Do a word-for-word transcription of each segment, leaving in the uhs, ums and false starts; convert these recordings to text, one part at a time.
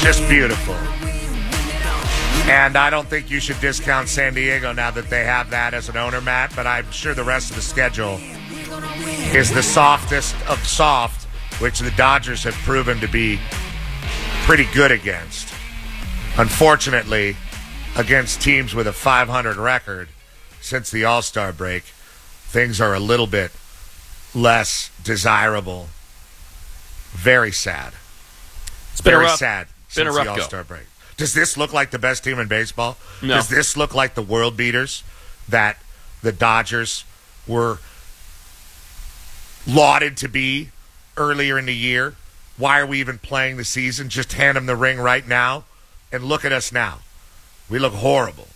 Just beautiful. And I don't think you should discount San Diego now that they have that as an owner, Matt, but I'm sure the rest of the schedule is the softest of soft, which the Dodgers have proven to be pretty good against. Unfortunately, against teams with a five hundred record since the All-Star break, things are a little bit less desirable. Very sad. It's been Very a rough, sad been since a rough the go. All-Star break. Does this look like the best team in baseball? No. Does this look like the world beaters that the Dodgers were lauded to be earlier in the year? Why are we even playing the season? Just hand them the ring right now, and look at us now. We look horrible.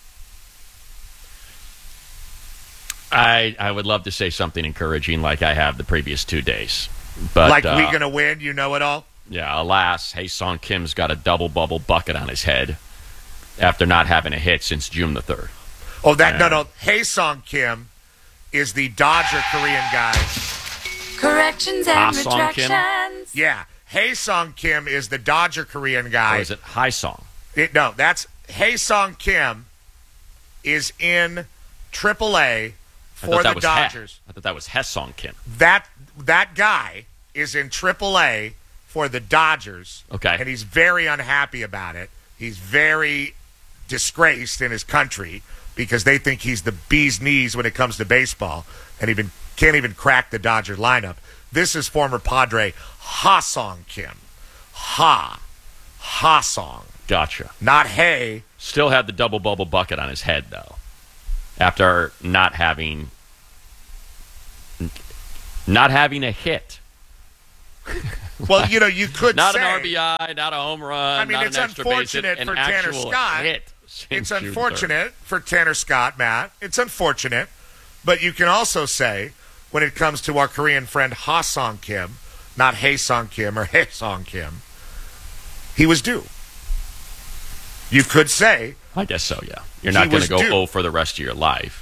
I I would love to say something encouraging like I have the previous two days. But, like uh, we going to win, you know it all? Yeah, alas, Hae-Sung Kim's got a double-bubble bucket on his head after not having a hit since June the third. Oh, that Yeah. no, no. Hae-Sung Kim is the Dodger Korean guy. Corrections and Ah-Song Kim? retractions. Yeah, Hae-Sung Kim is the Dodger Korean guy. Or is it Hae-Sung? It, no, that's Hae-Sung Kim is in triple A I for thought that the was Dodgers. He. I thought that was Hae-Sung Kim. That that guy is in triple A for the Dodgers. Okay. And he's very unhappy about it. He's very disgraced in his country because they think he's the bee's knees when it comes to baseball, and even can't even crack the Dodger lineup. This is former Padre Ha-Song Kim. Ha. Ha-Song. Gotcha. Not Hey. Still had the double-bubble bucket on his head, though, after not having not having a hit. Well, you know, you could Not say, an R B I, not a home run, I mean, not it's an extra base hit, unfortunate an for Tanner actual Scott. hit It's since June unfortunate for Tanner Scott, Matt. It's unfortunate. But you can also say, when it comes to our Korean friend Ha-Song Kim, not Hae-Sung Kim or Hae-Song Kim, he was due. You could say, third. I guess so, yeah. You're He not going was to go due. oh for the rest of your life.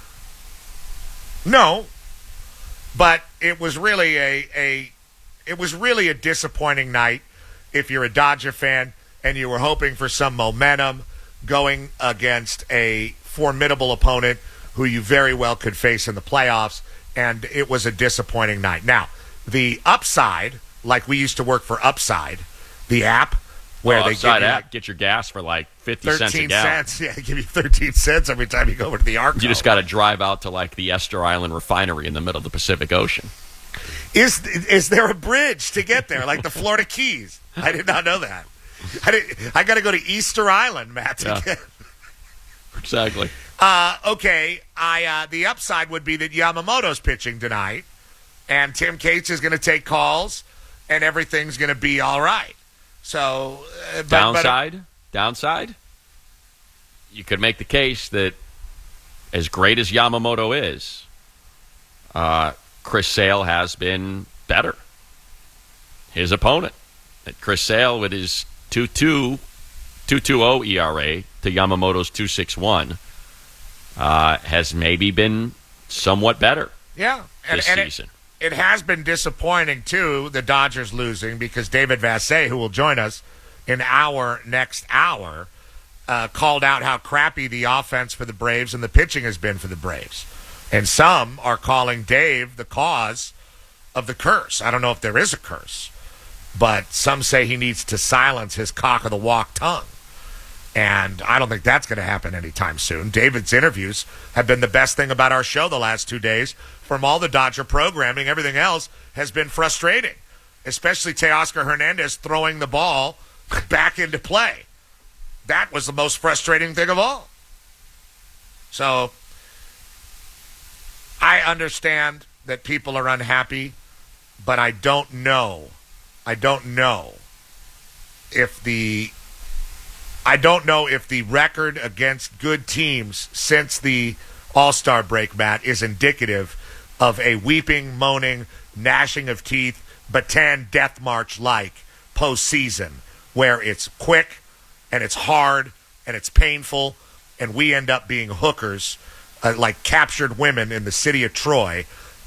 no, but it was really a, a it was really a disappointing night if you're a Dodger fan and you were hoping for some momentum going against a formidable opponent who you very well could face in the playoffs, and it was a disappointing night. Now, the upside, like we used to work for Upside, the app, where oh, they upside give you app, like get your gas for like fifty cents a thirteen gallon. cents. Yeah, they give you thirteen cents every time you go over to the Arco. You just got to drive out to like the Esther Island refinery in the middle of the Pacific Ocean. Is is there a bridge to get there, like the Florida Keys? I did not know that. I did, I got to go to Easter Island, Matt. To Yeah. get, Exactly. uh, okay, I uh, the upside would be that Yamamoto's pitching tonight, and Tim Cates is going to take calls, and everything's going to be all right. So uh, but, Downside, downside, you could make the case that as great as Yamamoto is, uh, Chris Sale has been better. His opponent, that Chris Sale with his two two, two two oh E R A to Yamamoto's two six one, uh, has maybe been somewhat better But, yeah, and, this and it, season. it has been disappointing too. The Dodgers losing because David Vassegh, who will join us in our next hour, uh, called out how crappy the offense for the Braves and the pitching has been for the Braves. And some are calling Dave the cause of the curse. I don't know if there is a curse, but some say he needs to silence his cock-of-the-walk tongue. And I don't think that's going to happen anytime soon. David's interviews have been the best thing about our show the last two days. From all the Dodger programming, everything else has been frustrating, especially Teoscar Hernandez throwing the ball back into play. That was the most frustrating thing of all. So I understand that people are unhappy, but I don't know. I don't know if the I don't know if the record against good teams since the All-Star break, Matt, is indicative of a weeping, moaning, gnashing of teeth, Bataan death march-like postseason where it's quick and it's hard and it's painful and we end up being hookers uh, like captured women in the city of Troy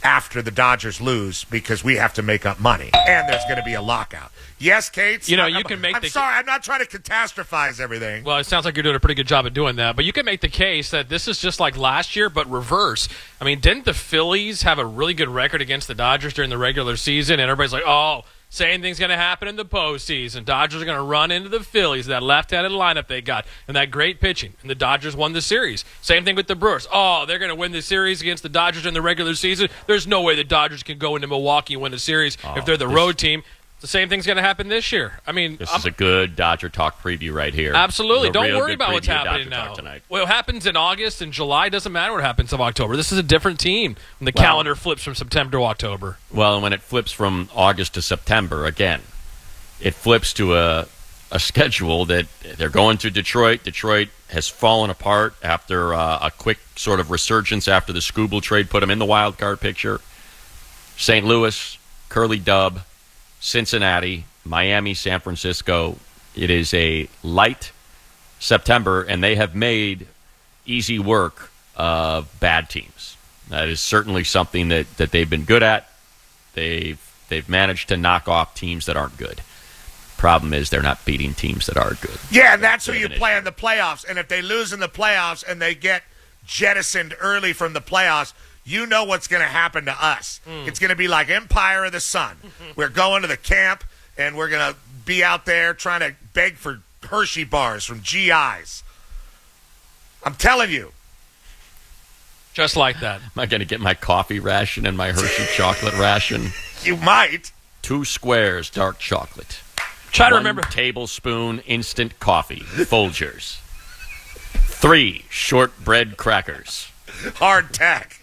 after the Dodgers lose because we have to make up money, and there's going to be a lockout. Yes, Kate? You know, you I'm, can make I'm the- sorry, I'm not trying to catastrophize everything. Well, it sounds like you're doing a pretty good job of doing that. But you can make the case that this is just like last year, but reverse. I mean, didn't the Phillies have a really good record against the Dodgers during the regular season? And everybody's like, oh, same thing's going to happen in the postseason. Dodgers are going to run into the Phillies, that left-handed lineup they got, and that great pitching. And the Dodgers won the series. Same thing with the Brewers. Oh, they're going to win the series against the Dodgers in the regular season. There's no way the Dodgers can go into Milwaukee and win the series Oh, if they're the this- road team. The same thing's going to happen this year. I mean, This I'm- is a good Dodger Talk preview right here. Absolutely. A Don't real worry good about what's preview of happening Dodger now. Talk tonight. What happens in August and July doesn't matter what happens in October. This is a different team when the Well- calendar flips from September to October. Well, and when it flips from August to September, again, it flips to a a schedule that they're going to Detroit. Detroit has fallen apart after uh, a quick sort of resurgence after the Skubal trade put them in the wild card picture. Saint Louis, Curly Dub, Cincinnati, Miami, San Francisco. It is a light September, and they have made easy work of bad teams. That is certainly something that, that they've been good at. They've they've managed to knock off teams that aren't good. Problem is they're not beating teams that are good. Yeah, and that's who Bit you of an play issue. in the playoffs. And if they lose in the playoffs and they get jettisoned early from the playoffs, you know what's going to happen to us. It's going to be like Empire of the Sun. We're going to the camp, and we're going to be out there trying to beg for Hershey bars from G Is. I'm telling you. Just like that. Am I going to get my coffee ration and my Hershey chocolate ration? You might. Two squares dark chocolate. Try to One remember. tablespoon instant coffee, Folgers. Three shortbread crackers. Hard tack.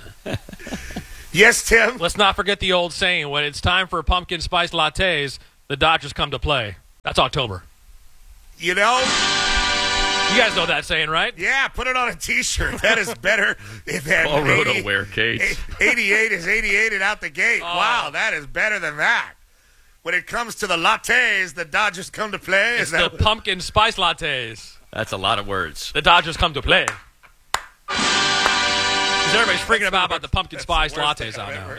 Yes, Tim? Let's not forget the old saying, when it's time for pumpkin spice lattes, the Dodgers come to play. That's October. You know, You guys know that saying, right? yeah, put it on a T-shirt. That is better than All roto eighty wear, Kate. eighty-eight is eighty-eight and out the gate. Oh. Wow, that is better than that. When it comes to the lattes, the Dodgers come to play. It's Is the that pumpkin spice lattes. That's a lot of words. The Dodgers come to play. Because everybody's freaking about, about the pumpkin spice lattes out now.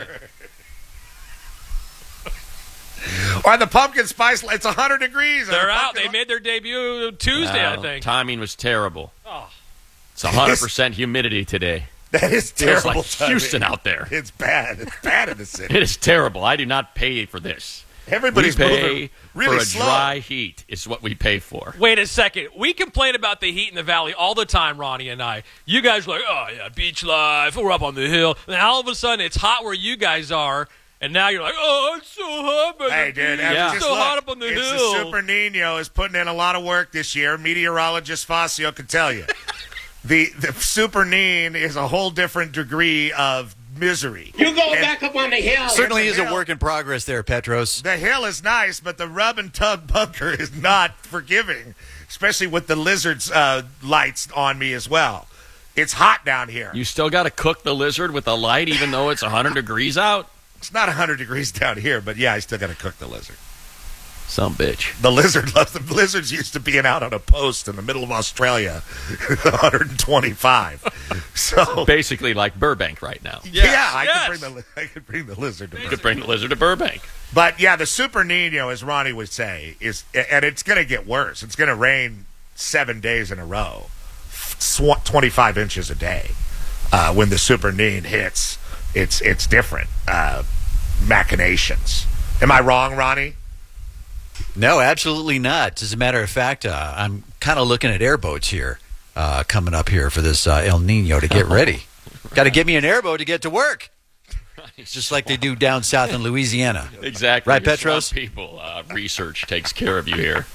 or the pumpkin spice? It's one hundred degrees. They're out. They made their debut Tuesday, I Well, think. Timing was terrible. Oh. It's one hundred percent humidity today. That is Feels terrible. like Houston timing. out there. It's bad. It's bad in the city. It is terrible. I do not pay for this. Everybody's we pay moving really for a slow. dry heat is what we pay for. Wait a second. We complain about the heat in the valley all the time, Ronnie and I. You guys are like, oh, yeah, beach life. We're up on the hill. And all of a sudden, it's hot where you guys are. And now you're like, oh, it's so hot. By Hey, the dude, beach. I mean, Yeah. It's just so look, hot up on the it's hill. the Super Nino is putting in a lot of work this year. Meteorologist Fazio can tell you. the the Super Nino is a whole different degree of misery. You go And back up on the hill. Certainly the is a hill. work in progress there, Petros. The hill is nice, but the rub and tug bunker is not forgiving, especially with the lizard's uh, lights on me as well. It's hot down here. You still got to cook the lizard with a light even though it's one hundred degrees out? It's not one hundred degrees down here, but yeah, I still got to cook the lizard. Some bitch. The lizard loves the lizards used to being out on a post in the middle of Australia, one hundred twenty-five. So Basically like Burbank right now. You yeah, I yes. could bring the li- I could bring the lizard to could Burbank. bring the lizard to Burbank. But yeah, the Super Nino, as Ronnie would say, is and it's going to get worse. It's going to rain seven days in a row, sw- twenty-five inches a day. Uh, when the Super Nino hits, it's it's different uh, machinations. Am I wrong, Ronnie? No, absolutely not. As a matter of fact, uh, I'm kind of looking at airboats here uh, coming up here for this uh, El Nino to get ready. Got to get me an airboat to get to work. It's just like they do down south in Louisiana. Exactly. Right, You Petros? swamp people. Uh, research takes care of you here.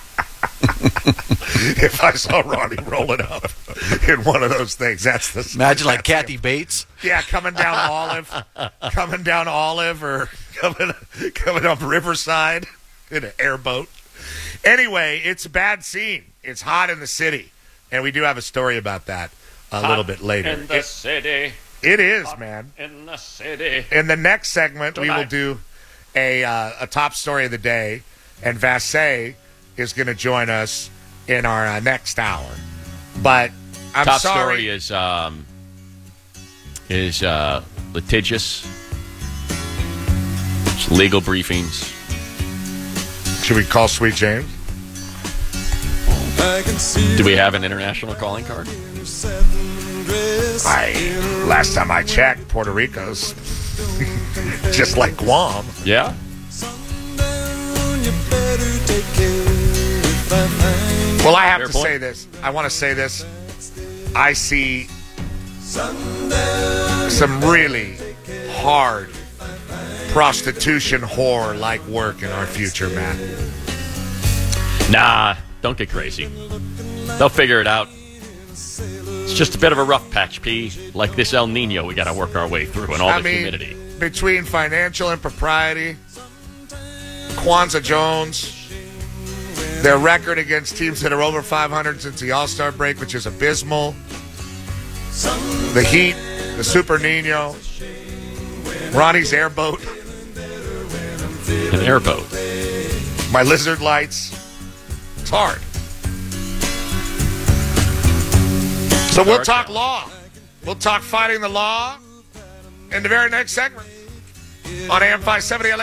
If I saw Ronnie rolling up in one of those things, that's the Imagine like that's Kathy Bates. Yeah, coming down Olive, coming down Olive, or coming coming up Riverside in an airboat. Anyway, it's a bad scene. It's hot in the city, and we do have a story about that a little bit later. In the It, city. it is, man. In the city. In the next segment, we will Tonight. do a uh, a top story of the day, and Vassay is going to join us in our uh, next hour. But I'm Top sorry. story is um, is uh, litigious. It's legal briefings. Should we call Sweet James? Do we have an international calling card? I last time I checked, Puerto Rico's just like Guam. Yeah. Well, I have Fair to point. say this. I want to say this. I see some really hard prostitution whore like work in our future, Matt. Nah, don't get crazy. They'll figure it out. It's just a bit of a rough patch, P. Like this El Nino we got to work our way through and all I the mean, humidity. between financial impropriety, Kwanzaa Jones, their record against teams that are over five hundred since the All-Star break, which is abysmal, the Heat, the Super Nino, Ronnie's airboat, An airboat. my lizard lights. It's hard. So we'll Dark talk now. law. We'll talk fighting the law in the very next segment on A M five seventy.